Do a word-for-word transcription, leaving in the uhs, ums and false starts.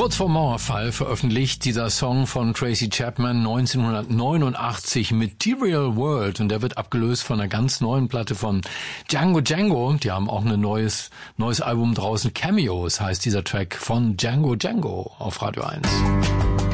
Kurz vor Mauerfall veröffentlicht dieser Song von Tracy Chapman neunzehnhundertneunundachtzig Material World und der wird abgelöst von einer ganz neuen Platte von Django Django. Die haben auch ein neues neues Album draußen. Cameos heißt dieser Track von Django Django auf Radio eins.